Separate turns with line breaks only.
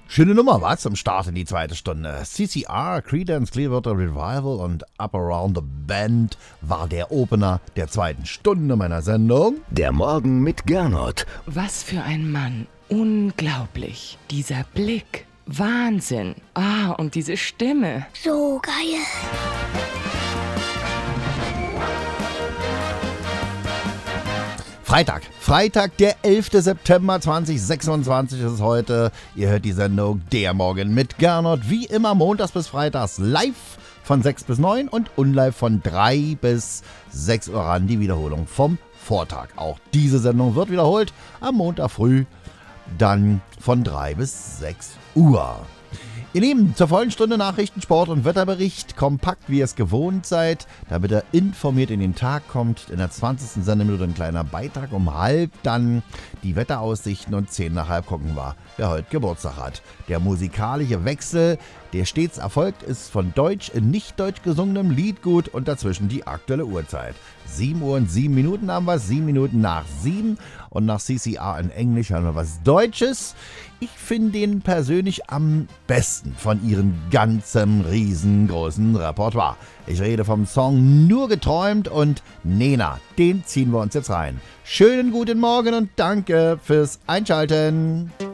Schöne Nummer, was? Zum Start in die zweite Stunde. CCR, Creedence Clearwater Revival und Up Around the Bend war der Opener der zweiten Stunde meiner Sendung.
Der Morgen mit Gernot.
Was für ein Mann. Unglaublich. Dieser Blick. Wahnsinn. Und diese Stimme.
So geil.
Freitag, der 11. September 2026 ist es heute. Ihr hört die Sendung Der Morgen mit Gernot. Wie immer montags bis freitags live von 6 bis 9 und unlive von 3 bis 6 Uhr ran. Die Wiederholung vom Vortag. Auch diese Sendung wird wiederholt am Montag früh, dann von 3 bis 6 Uhr. Ihr Lieben, zur vollen Stunde Nachrichten, Sport und Wetterbericht, kompakt wie ihr es gewohnt seid, damit ihr informiert in den Tag kommt. In der 20. Sendeminute ein kleiner Beitrag, um halb dann die Wetteraussichten und 10 nach halb gucken wir, wer heute Geburtstag hat. Der musikalische Wechsel, der stets erfolgt, ist von deutsch in nicht deutsch gesungenem Liedgut und dazwischen die aktuelle Uhrzeit. 7 Uhr und 7 Minuten haben wir, 7 Minuten nach 7 und nach CCR in Englisch haben wir was Deutsches. Ich finde den persönlich am besten von ihrem ganzen riesengroßen Repertoire. Ich rede vom Song Nur geträumt und Nena, den ziehen wir uns jetzt rein. Schönen guten Morgen und danke fürs Einschalten.